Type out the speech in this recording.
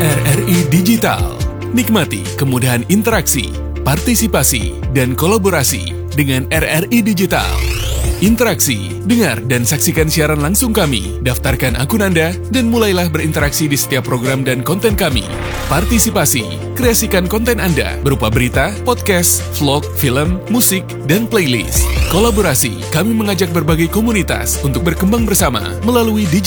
RRI Digital. Nikmati kemudahan interaksi, partisipasi, dan kolaborasi dengan RRI Digital. Interaksi, dengar dan saksikan siaran langsung kami, daftarkan akun Anda, dan mulailah berinteraksi di setiap program dan konten kami. Partisipasi, kreasikan konten Anda berupa berita, podcast, vlog, film, musik, dan playlist. Kolaborasi, kami mengajak berbagai komunitas untuk berkembang bersama melalui digital.